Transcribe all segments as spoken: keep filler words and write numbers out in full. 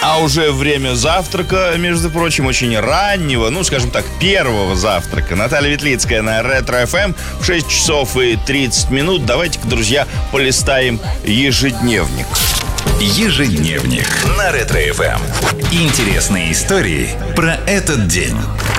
А уже время завтрака, между прочим, очень раннего, ну, скажем так, первого завтрака. Наталья Ветлицкая на Ретро-эф эм в шесть часов и тридцать минут. Давайте-ка, друзья, полистаем ежедневник. Ежедневник на Ретро-эф эм. Интересные истории про этот день.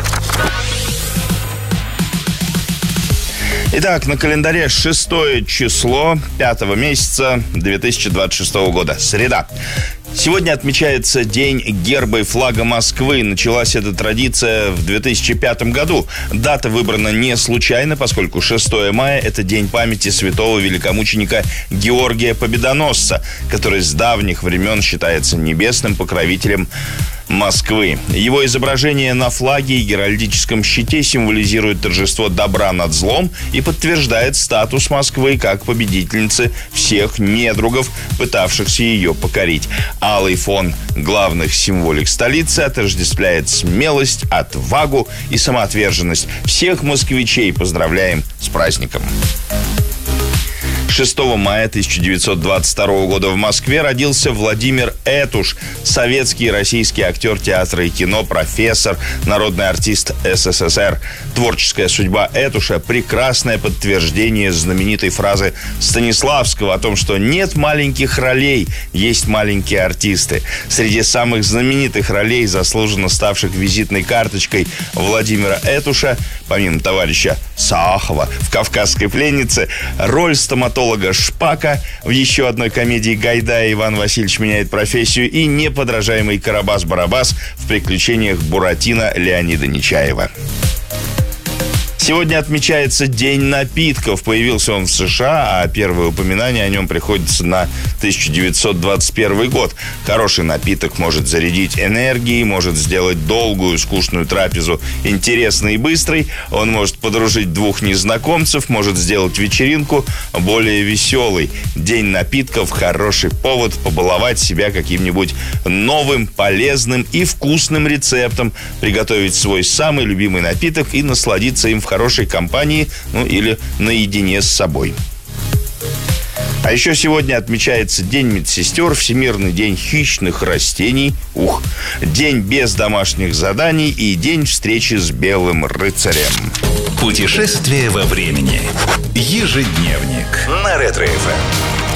Итак, на календаре шестое число пятого месяца две тысячи двадцать шестого года. Среда. Сегодня отмечается День герба и флага Москвы. Началась эта традиция в две тысячи пятом году. Дата выбрана не случайно, поскольку шестое мая – это день памяти святого великомученика Георгия Победоносца, который с давних времен считается небесным покровителем Москвы. Его изображение на флаге и геральдическом щите символизирует торжество добра над злом и подтверждает статус Москвы как победительницы всех недругов, пытавшихся ее покорить. Алый фон главных символик столицы отождествляет смелость, отвагу и самоотверженность. Всех москвичей поздравляем с праздником. шестого мая тысяча девятьсот двадцать второго года в Москве родился Владимир Этуш, советский и российский актер театра и кино, профессор, народный артист эс эс эс эр. Творческая судьба Этуша – прекрасное подтверждение знаменитой фразы Станиславского о том, что нет маленьких ролей, есть маленькие артисты. Среди самых знаменитых ролей, заслуженно ставших визитной карточкой Владимира Этуша, помимо товарища Саахова в «Кавказской пленнице», роль стоматолога Шпака в еще одной комедии Гайдая «Иван Васильевич меняет профессию» и неподражаемый Карабас-Барабас в «Приключениях Буратино» Леонида Нечаева. Сегодня отмечается День напитков. Появился он в США, а первое упоминание о нем приходится на тысяча девятьсот двадцать первый год. Хороший напиток может зарядить энергией, может сделать долгую, скучную трапезу интересной и быстрой. Он может подружить двух незнакомцев, может сделать вечеринку более веселой. День напитков – хороший повод побаловать себя каким-нибудь новым, полезным и вкусным рецептом, приготовить свой самый любимый напиток и насладиться им в хорошей компании, ну или наедине с собой. А еще сегодня отмечается День медсестер, Всемирный день хищных растений, ух, День без домашних заданий и День встречи с белым рыцарем. Путешествие во времени. Ежедневник на Ретро-эф эм.